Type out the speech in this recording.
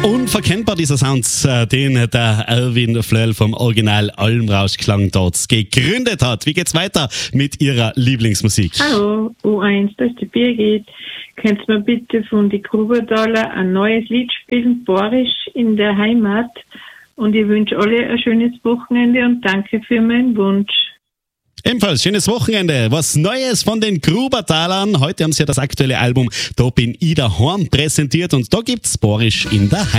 Unverkennbar dieser Sound, den der Erwin Flöll vom Original Almrauschklang dort gegründet hat. Wie geht's weiter mit Ihrer Lieblingsmusik? Hallo, U1, da ist die Birgit. Könnt ihr mir bitte von die Grubertaler ein neues Lied spielen, Borisch in der Heimat? Und ich wünsche alle ein schönes Wochenende und danke für meinen Wunsch. Ebenfalls schönes Wochenende. Was Neues von den Grubertalern. Heute haben sie ja das aktuelle Album Da bin ich daheim präsentiert und da gibt's Borisch in der Heimat.